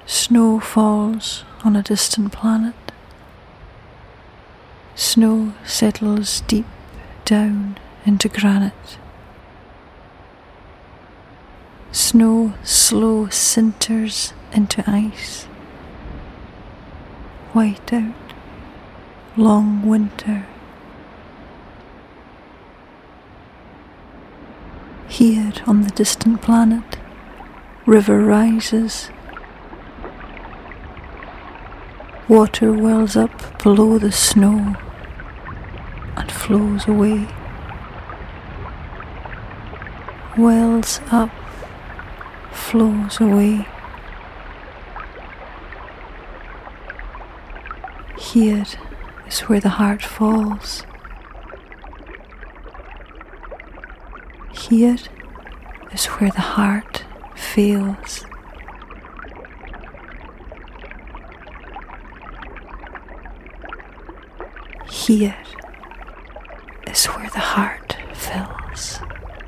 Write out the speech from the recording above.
Snow falls on a distant planet. Snow settles deep down into granite. Snow slow sinters into ice. White out, long winter. Here on the distant planet, river rises. Water wells up below the snow and flows away. Wells up, flows away. Here is where the heart falls. Here is where the heart fails. Here is where the heart